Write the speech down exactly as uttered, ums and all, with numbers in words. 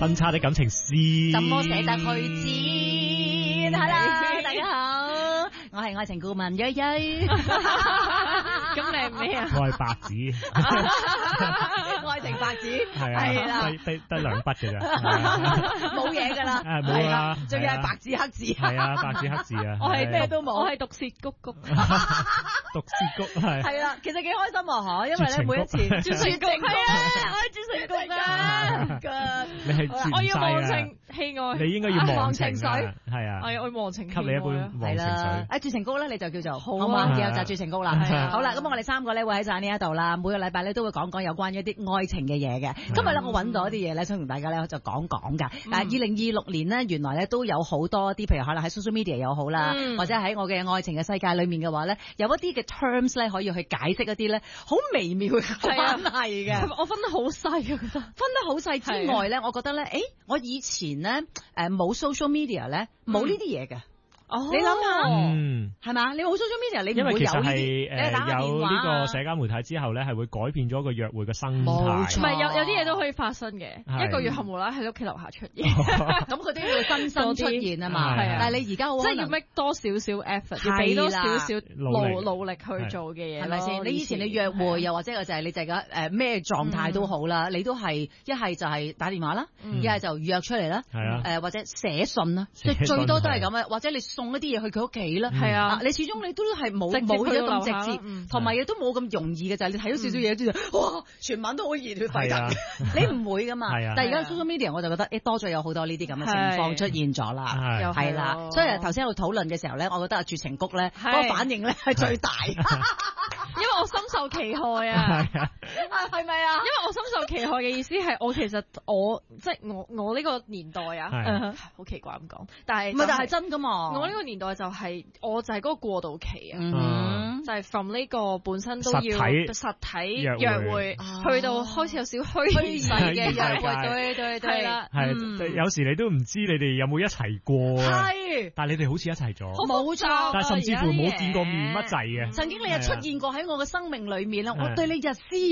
分叉的感情是怎麼捨得去知？係啦，大家好，我係愛情顧問欣欣。 咁你係咩啊？ 我係白紙， 愛情白紙係啊， 係啦， 得得得兩筆嘅咋， 冇嘢㗎啦， 誒冇啦， 仲要係白紙黑字， 係啊，白紙黑字啊， 我係咩都冇，我係係毒舌谷谷， 毒舌谷係， 係啦，其實幾開心喎嗬，因為咧每一次絕情谷係啊，我係絕情谷啊， 你係絕我要忘晒啊， 情氣愛， 你應該要忘情情水，係啊， 我要忘情氣給你一杯愛啊， 忘情水。 誒絕情谷咧你就叫做好好嘛， 啊以後就絕情谷啦。好啦，咁我哋三個咧會喺晒呢一度啦，每個禮拜咧都會講講有關於一啲愛情嘅嘢嘅。今日咧我揾到一啲嘢咧，想同大家咧就講講㗎。但係二零二六年呢，原來咧都有好多啲，譬如可能喺 social media 又好啦，或者喺我嘅愛情嘅世界裏面嘅話咧，有一啲嘅 terms 咧可以去解釋一啲咧好微妙嘅關係嘅。 我分得好細啊，覺得分得好細之外咧，我覺得咧，誒，我以前咧誒冇 social media 咧冇呢啲嘢嘅。 哦， 你諗下， 嗯， 係嘛？你冇 social media，你唔會因為其實有呢啲。 係你打下誒有電話呢個社交媒體之後咧，係會改變咗個約會嘅生冇態。 錯唔係有有啲嘢都可以發生嘅， 係一個月後無啦啦喺屋企樓下出現， 咁佢都要真身出現啊嘛。 係啊但係你而家好即係要可能 make 多少少 effort， 係啦要俾多少少努力努努力去做嘅嘢， 係咪先？你以前你約會又或者就係你就係誒咩狀態都好啦，你都係一係就係打電話啦，一係就約出嚟啦， 係啊， 誒或者寫信啦，即寫信係最多都係咁啊，或者你送一啲嘢去佢屋企啦。 係啊， 你始終你都係冇直接冇咗去到樓下咁直接嗯， 同埋亦都冇咁容易嘅就係你睇到少少嘢之後，哇！全晚都好熱血沸係啊騰，你唔會噶嘛係啊。 但係而家 social media 我就覺得誒多咗有好多呢啲咁嘅情況出現咗啦。 係又係啦， 咯所以頭先喺度討論嘅時候咧，我覺得阿絕情谷咧嗰個反應咧係最大， 因為我深受其害啊。 係啊， 係咪啊？ 因為我深受其害嘅意思係我其實我即係我我呢個年代啊， 係好奇怪咁講，但係唔係，但係真噶嘛。 我呢個年代就係我就係嗰個過渡期啊， 嗯就係 from 呢個本身都要實體實體約會約會， 啊去到開始有少虛擬虛擬嘅約會對對對， 係啦係嗯有時你都唔知你哋有冇一齊過啊， 係但係你哋好似一齊咗， 冇錯。 但係甚至乎冇見過面乜滯嘅。 曾經你係出現過喺我嘅生命裏面啦， 係我對你日思